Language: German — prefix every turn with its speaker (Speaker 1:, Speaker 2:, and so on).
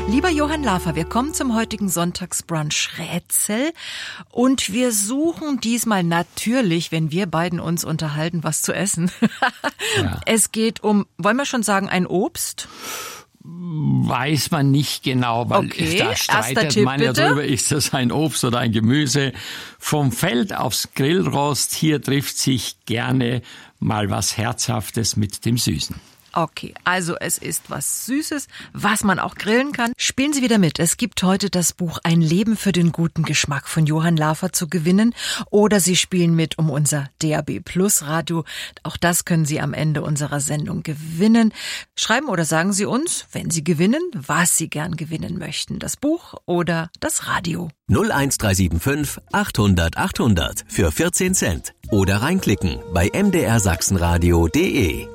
Speaker 1: Lieber Johann Lafer, wir kommen zum heutigen Sonntagsbrunch-Rätsel und wir suchen diesmal natürlich, wenn wir beiden uns unterhalten, was zu essen. Ja. Es geht um, wollen wir schon sagen, ein Obst?
Speaker 2: Weiß man nicht genau, weil da streitet man ja drüber, ist das ein Obst oder ein Gemüse. Vom Feld aufs Grillrost, hier trifft sich gerne mal was Herzhaftes mit dem Süßen.
Speaker 1: Okay, also es ist was Süßes, was man auch grillen kann. Spielen Sie wieder mit. Es gibt heute das Buch Ein Leben für den guten Geschmack von Johann Lafer zu gewinnen. Oder Sie spielen mit um unser DAB Plus Radio. Auch das können Sie am Ende unserer Sendung gewinnen. Schreiben oder sagen Sie uns, wenn Sie gewinnen, was Sie gern gewinnen möchten. Das Buch oder das Radio.
Speaker 3: 01375 800 800 für 14 Cent. Oder reinklicken bei mdrsachsenradio.de.